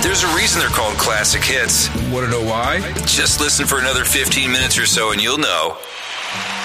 There's a reason they're called classic hits. Want to know why? Just listen for another 15 minutes or so and you'll know.